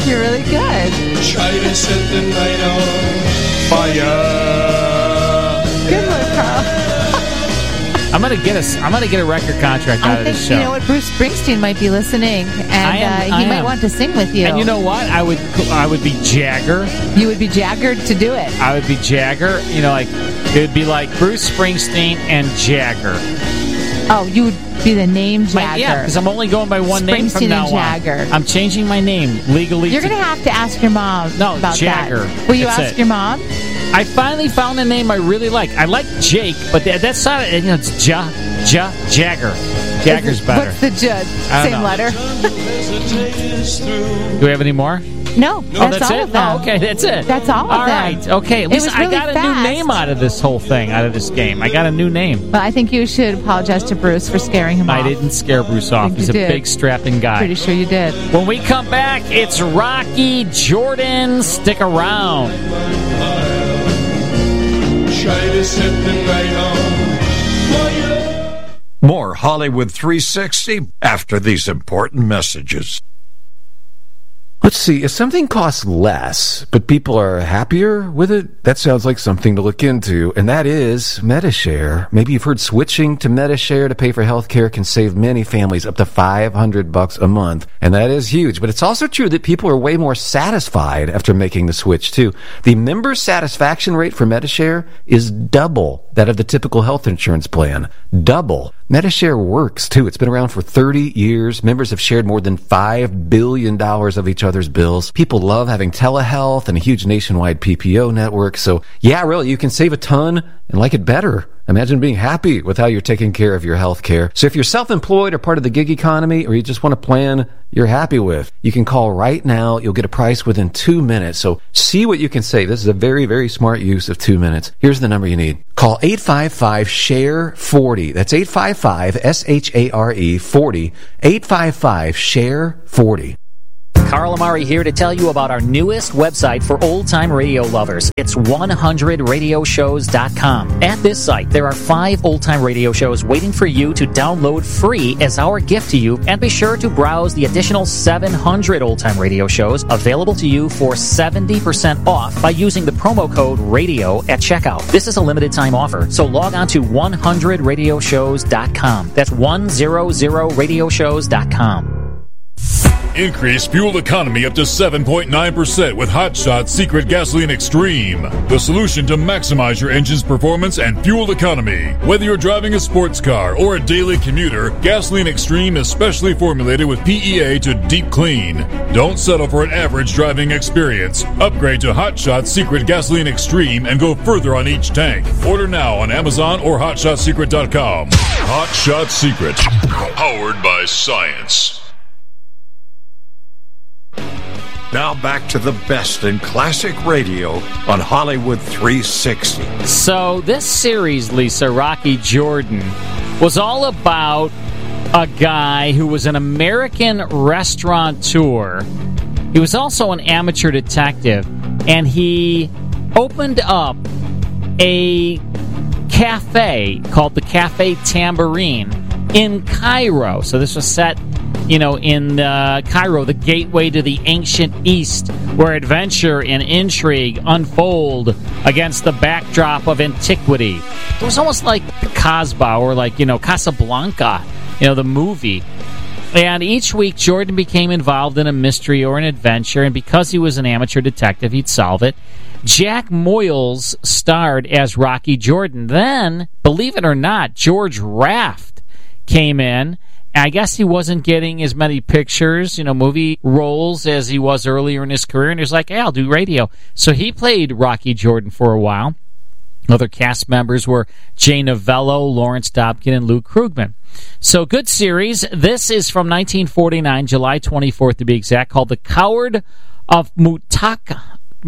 You're really good. Try to set the night on fire. Good one, Carl. I'm gonna get a record contract out of this show. You know what? Bruce Springsteen might be listening, and he might want to sing with you. And you know what? I would be Jagger. You would be Jagger to do it. I would be Jagger. You know, like it would be like Bruce Springsteen and Jagger. Oh, you would be the name Jagger. Yeah, because I'm only going by one name from now and Jagger. on. I'm changing my name legally. You're going to have to ask your mom about Jagger. that. Will you ask your mom? I finally found a name I really like. I like Jake, but that's not, it's Jagger. Jagger's better. What's the same letter? Do we have any more? No, that's all it? of them. Oh, okay, that's it. That's all of them. All right, okay. At least really I got a new name out of this whole thing, out of this game. I got a new name. Well, I think you should apologize to Bruce for scaring him off. I didn't scare Bruce off. He's a big, strapping guy. Pretty sure you did. When we come back, it's Rocky Jordan. Stick around. Try to set the night on fire. More Hollywood 360 after these important messages. Let's see, if something costs less, but people are happier with it, that sounds like something to look into, and that is Medi-Share. Maybe you've heard switching to Medi-Share to pay for healthcare can save many families up to $500 a month, and that is huge. But it's also true that people are way more satisfied after making the switch, too. The member satisfaction rate for Medi-Share is double that of the typical health insurance plan. Double. Medi-Share works, too. It's been around for 30 years. Members have shared more than $5 billion of each other's bills. People love having telehealth and a huge nationwide PPO network. So, yeah, really, you can save a ton and like it better. Imagine being happy with how you're taking care of your health care. So if you're self-employed or part of the gig economy, or you just want a plan you're happy with, you can call right now. You'll get a price within 2 minutes. So see what you can save. This is a very, very smart use of 2 minutes. Here's the number you need. Call 855-SHARE-40. That's 855-SHARE-40. 855-SHARE-40. Carl Amari here to tell you about our newest website for old-time radio lovers. It's 100radioshows.com. At this site, there are 5 old-time radio shows waiting for you to download free as our gift to you, and be sure to browse the additional 700 old-time radio shows available to you for 70% off by using the promo code RADIO at checkout. This is a limited-time offer, so log on to 100radioshows.com. That's 100radioshows.com. Increase fuel economy up to 7.9% with Hot Shot Secret Gasoline Extreme. The solution to maximize your engine's performance and fuel economy. Whether you're driving a sports car or a daily commuter, Gasoline Extreme is specially formulated with PEA to deep clean. Don't settle for an average driving experience. Upgrade to Hot Shot Secret Gasoline Extreme and go further on each tank. Order now on Amazon or HotShotSecret.com. Hot Shot Secret. Powered by science. Now back to the best in classic radio on Hollywood 360. So this series, Lisa, Rocky Jordan, was all about a guy who was an American restaurateur. He was also an amateur detective, and he opened up a cafe called the Cafe Tambourine in Cairo. So this was set, in Cairo, the gateway to the ancient East, where adventure and intrigue unfold against the backdrop of antiquity. It was almost like Casbah or Casablanca, the movie. And each week, Jordan became involved in a mystery or an adventure, and because he was an amateur detective, he'd solve it. Jack Moyles starred as Rocky Jordan. Then, believe it or not, George Raft came in. I guess he wasn't getting as many pictures, movie roles as he was earlier in his career, and he was like, hey, I'll do radio. So he played Rocky Jordan for a while. Other cast members were Jay Novello, Lawrence Dobkin, and Lou Krugman. So good series. This is from 1949, July 24th to be exact, called The Coward of Mutakan.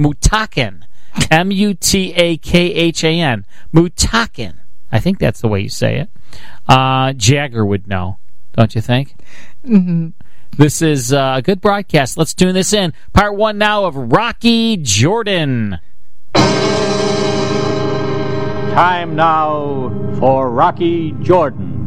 M-U-T-A-K-H-A-N. Mutakan. I think that's the way you say it. Jagger would know. Don't you think? Mm-hmm. This is a good broadcast. Let's tune this in. Part 1 now of Rocky Jordan. Time now for Rocky Jordan.